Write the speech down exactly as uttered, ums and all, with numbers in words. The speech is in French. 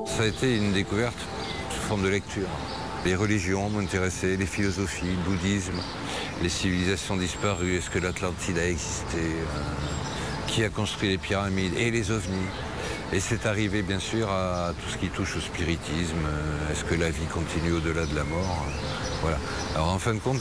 Ça a été une découverte sous forme de lecture. Les religions m'intéressaient, les philosophies, le bouddhisme, les civilisations disparues, est-ce que l'Atlantide a existé, euh, qui a construit les pyramides et les ovnis. Et c'est arrivé bien sûr à tout ce qui touche au spiritisme, euh, est-ce que la vie continue au-delà de la mort, euh, voilà. Alors en fin de compte,